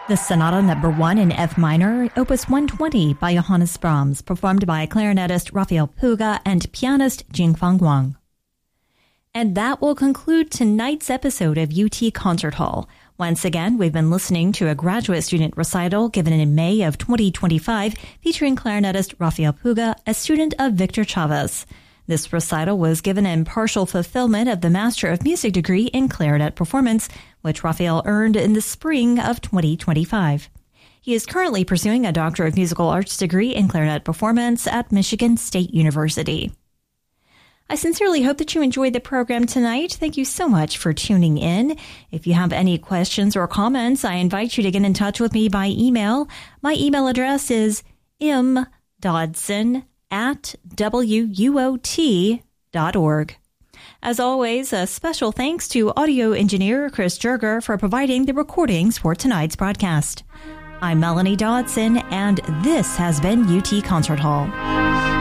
The Sonata No. 1 in F minor, Opus 120 by Johannes Brahms, performed by clarinetist Rafael Puga and pianist Jingfang Wang. And that will conclude tonight's episode of UT Concert Hall. Once again, we've been listening to a graduate student recital given in May of 2025 featuring clarinetist Rafael Puga, a student of Victor Chavez. This recital was given in partial fulfillment of the Master of Music degree in clarinet performance, which Rafael earned in the spring of 2025. He is currently pursuing a Doctor of Musical Arts degree in clarinet performance at Michigan State University. I sincerely hope that you enjoyed the program tonight. Thank you so much for tuning in. If you have any questions or comments, I invite you to get in touch with me by email. My email address is mdodson@wuot.org. As always, a special thanks to audio engineer Chris Jerger for providing the recordings for tonight's broadcast. I'm Melanie Dodson, and this has been UT Concert Hall.